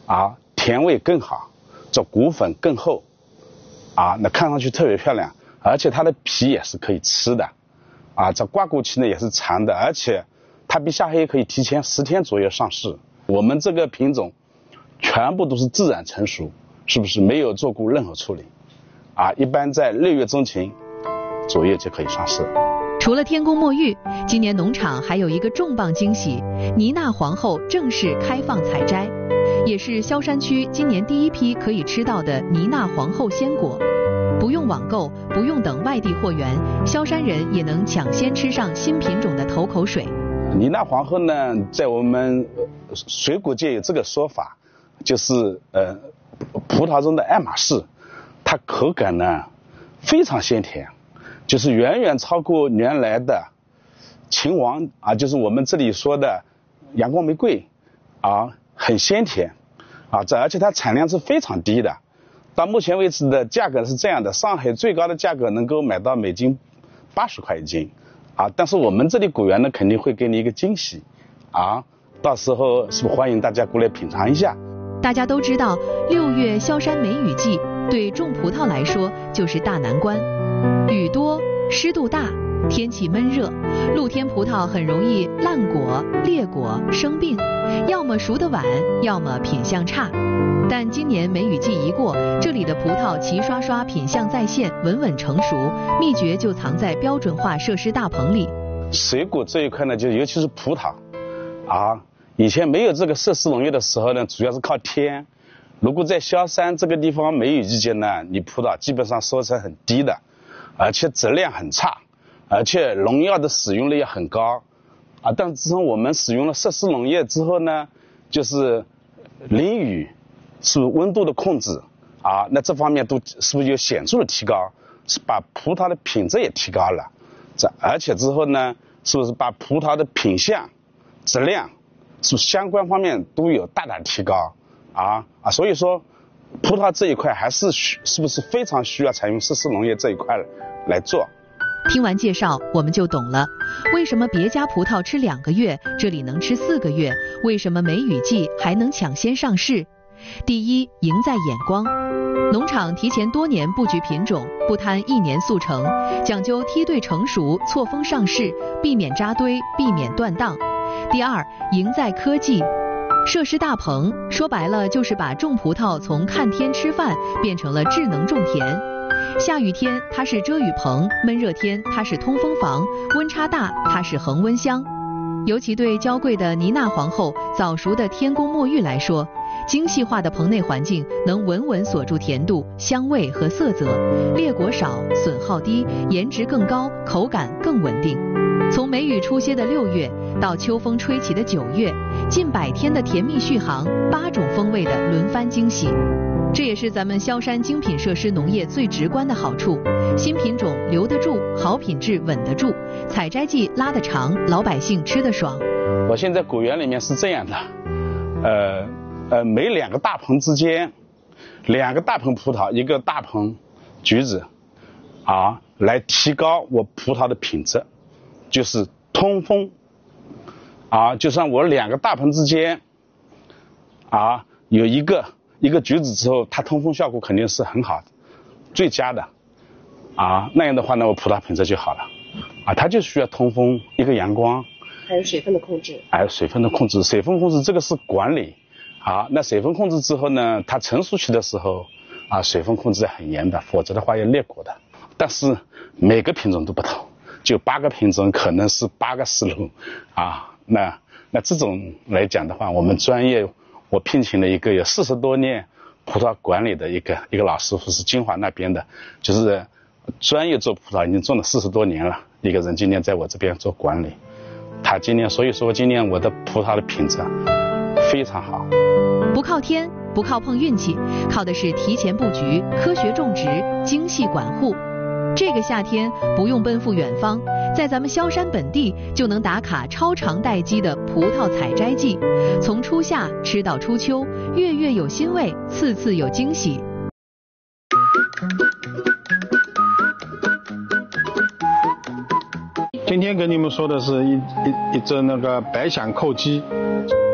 甜味更好，这骨粉更厚，那看上去特别漂亮，而且它的皮也是可以吃的，这挂果期呢也是长的，而且它比夏黑可以提前10天左右上市。我们这个品种全部都是自然成熟，是不是没有做过任何处理？一般在6月中旬左右就可以上市。 除了天宫墨玉，今年农场还有一个重磅惊喜，妮娜皇后正式开放采摘，也是萧山区今年第一批可以吃到的妮娜皇后鲜果。不用网购，不用等外地货源，萧山人也能抢先吃上新品种的头口水。 妮娜皇后呢，在我们水果界有这个说法，就是葡萄中的爱马仕，它口感呢非常鲜甜，就是远远超过原来的秦王就是我们这里说的阳光玫瑰很鲜甜而且它产量是非常低的。到目前为止的价格是这样的，上海最高的价格能够买到每斤80块一斤但是我们这里果园呢肯定会给你一个惊喜到时候是不是欢迎大家过来品尝一下。 大家都知道6月萧山梅雨季，对种葡萄来说就是大难关，雨多湿度大，天气闷热，露天葡萄很容易烂果裂果生病，要么熟得晚，要么品相差。但今年梅雨季一过，这里的葡萄齐刷刷品相在线，稳稳成熟，秘诀就藏在标准化设施大棚里。 水果这一块呢，就尤其是葡萄以前没有这个设施农业的时候呢，主要是靠天。如果在萧山这个地方梅雨季节呢，你葡萄基本上收成很低的，而且质量很差，而且农药的使用率也很高但自从我们使用了设施农业之后呢，就是淋雨是温度的控制那这方面都是不是有显著的提高，是把葡萄的品质也提高了，而且之后呢，是不是把葡萄的品相质量是相关方面都有大大提高所以说葡萄这一块还是不是非常需要采用设施农业这一块来做。 听完介绍我们就懂了，为什么别家葡萄吃2个月，这里能吃4个月，为什么梅雨季还能抢先上市。第一，赢在眼光，农场提前多年布局品种，不贪1年速成，讲究梯队成熟，错峰上市，避免扎堆，避免断档。第二，赢在科技，设施大棚，说白了就是把种葡萄从看天吃饭变成了智能种田。下雨天它是遮雨棚，闷热天它是通风房，温差大它是恒温箱。尤其对娇贵的妮娜皇后、早熟的天宫墨玉来说，精细化的棚内环境能稳稳锁住甜度、香味和色泽，裂果少，损耗低，颜值更高，口感更稳定。从梅雨初歇的6月到秋风吹起的9月，近100天的甜蜜续航，8种风味的轮番惊喜。这也是咱们萧山精品设施农业最直观的好处，新品种留得住，好品质稳得住，采摘季拉得长，老百姓吃得爽。 我现在果园里面是这样的，每2个大棚之间，2个大棚葡萄，一个大棚橘子来提高我葡萄的品质，就是通风就像我2个大棚之间有一个橘子之后，它通风效果肯定是很好的，最佳的那样的话呢，我葡萄品质就好了它就需要通风，一个阳光， 还有水分的控制， 水分的控制，水分控制这个是管理那水分控制之后呢，它成熟期的时候水分控制很严的，否则的话要裂果的。但是每个品种都不同，就8个品种可能是8个思路那这种来讲的话，我们专业我聘请了一个有40多年葡萄管理的一个老师傅，是金华那边的，就是专业做葡萄已经种了40多年了，一个人今年在我这边做管理，他今年所以说今年我的葡萄的品质非常好。 不靠天，不靠碰运气，靠的是提前布局、科学种植、精细管护。这个夏天不用奔赴远方，在咱们萧山本地就能打卡超长待机的葡萄采摘季，从初夏吃到初秋，月月有新味，次次有惊喜。 今天给你们说的是一只那个白响扣鸡。